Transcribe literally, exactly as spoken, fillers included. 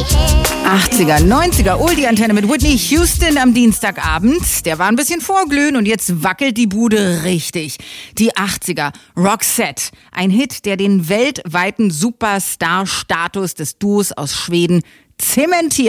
achtziger, neunziger, Oldie-Antenne mit Whitney Houston am Dienstagabend. Der war ein bisschen vorglühen und jetzt wackelt die Bude richtig. Die achtziger, Roxette. Ein Hit, der den weltweiten Superstar-Status des Duos aus Schweden zementiert.